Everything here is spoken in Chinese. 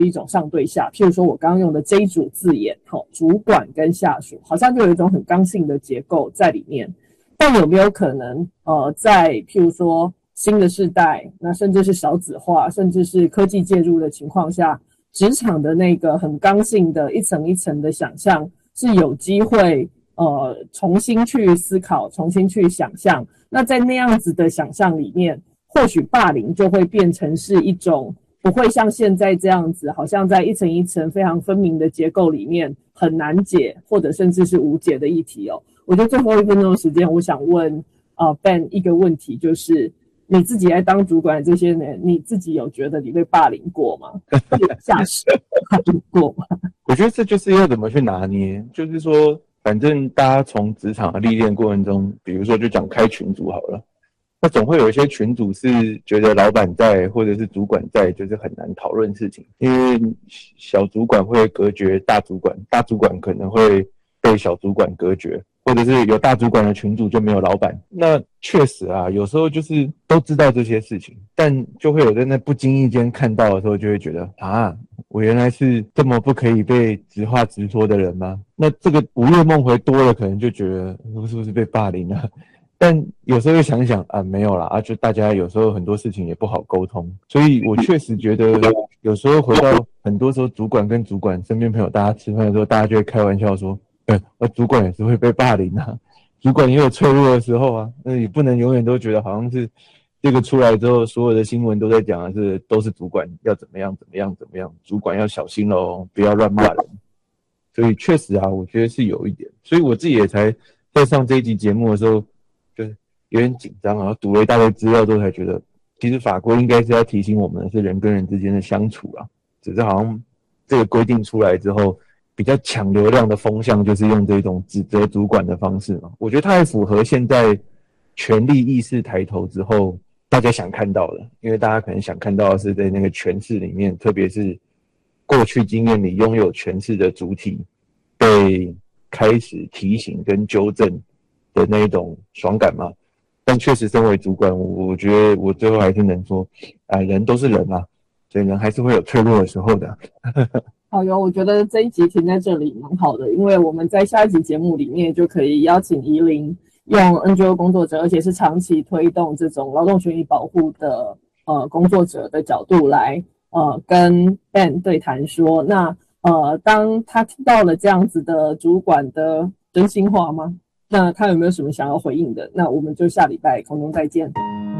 一种上对下，譬如说我刚刚用的这一组字眼，主管跟下属，好像就有一种很刚性的结构在里面。但有没有可能在譬如说新的世代，那甚至是少子化，甚至是科技介入的情况下，职场的那个很刚性的一层一层的想象是有机会重新去思考，重新去想象。那在那样子的想象里面，或许霸凌就会变成是一种不会像现在这样子，好像在一层一层非常分明的结构里面很难解，或者甚至是无解的议题哦。我觉得最后1分钟的时间，我想问Ben 一个问题，就是你自己在当主管这些年，你自己有觉得你被霸凌过吗？被下属霸凌过吗？ 我觉得这就是要怎么去拿捏，就是说，反正大家从职场的历练过程中，比如说就讲开群组好了，那总会有一些群组是觉得老板在或者是主管在，就是很难讨论事情，因为小主管会隔绝大主管，大主管可能会被小主管隔绝，或者是有大主管的群组就没有老板。那确实啊，有时候就是都知道这些事情，但就会有在那不经意间看到的时候，就会觉得啊，我原来是这么不可以被直话直说的人吗？那这个午夜梦回多了，可能就觉得是不是被霸凌了？但有时候又想一想啊，没有啦啊，就大家有时候很多事情也不好沟通，所以我确实觉得有时候回到很多时候主管跟主管身边朋友大家吃饭的时候，大家就会开玩笑说，主管也是会被霸凌啊，主管也有脆弱的时候啊，那也不能永远都觉得好像是这个出来之后，所有的新闻都在讲的是都是主管要怎么样怎么样怎么样，主管要小心咯，不要乱骂人。所以确实啊，我觉得是有一点，所以我自己也才在上这一集节目的时候，就是有点紧张，然后读了一大堆资料之后才觉得，其实法规应该是要提醒我们的是人跟人之间的相处啊，只是好像这个规定出来之后，比较抢流量的风向就是用这种指责主管的方式嘛，我觉得它还符合现在权力意识抬头之后大家想看到的，因为大家可能想看到的是在那个权势里面，特别是过去经验里拥有权势的主体被开始提醒跟纠正的那一种爽感嘛。但确实身为主管，我觉得我最后还是能说，人都是人啊，所以人还是会有脆弱的时候的。 好哟，我觉得这一集停在这里蛮好的，因为我们在下一集节目里面就可以邀请宜玲用 NGO 工作者，而且是长期推动这种劳动权益保护的工作者的角度来跟 Ben 对谈说，那当他听到了这样子的主管的真心话吗？那他有没有什么想要回应的？那我们就下礼拜空中再见。